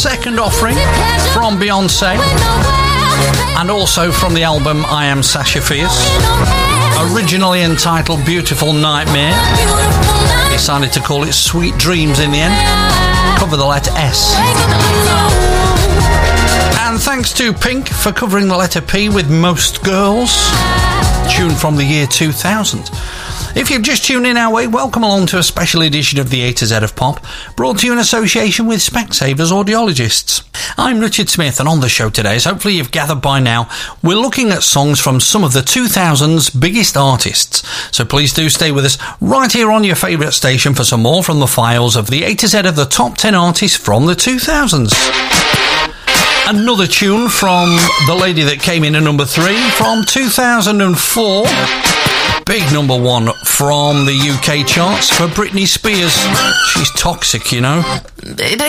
second offering from Beyoncé, and also from the album I Am Sasha Fierce, originally entitled Beautiful Nightmare. Decided to call it Sweet Dreams in the end. Cover the letter S. And thanks to Pink for covering the letter P with Most Girls, tune from the year 2000. If you've just tuned in our way, welcome along to a special edition of the A to Z of Pop, brought to you in association with Specsavers Audiologists. I'm Richard Smith, and on the show today, as hopefully you've gathered by now, we're looking at songs from some of the 2000's biggest artists. So please do stay with us right here on your favourite station for some more from the files of the A to Z of the top 10 artists from the 2000s. Another tune from the lady that came in at number 3 from 2004. Big number 1 from the UK charts for Britney Spears. She's toxic, you know. Baby,